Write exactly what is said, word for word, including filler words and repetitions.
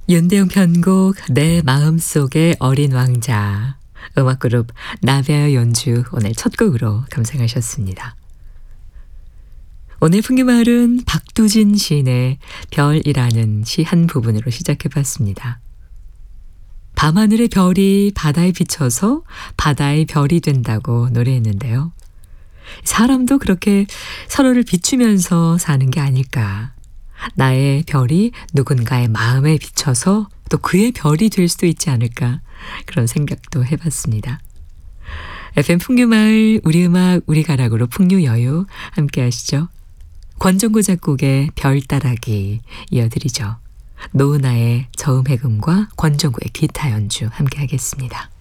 윤대용 편곡 내 마음속의 어린 왕자, 음악그룹 나베아의 연주 오늘 첫 곡으로 감상하셨습니다. 오늘 풍류마을은 박두진 시인의 별이라는 시 한 부분으로 시작해봤습니다. 밤하늘의 별이 바다에 비쳐서 바다의 별이 된다고 노래했는데요. 사람도 그렇게 서로를 비추면서 사는 게 아닐까. 나의 별이 누군가의 마음에 비쳐서 또 그의 별이 될 수도 있지 않을까, 그런 생각도 해봤습니다. 에프엠 풍류마을 우리 음악 우리 가락으로 풍류여유 함께 하시죠. 권정구 작곡의 별따라기 이어드리죠. 노은아의 저음해금과 권정구의 기타 연주 함께 하겠습니다.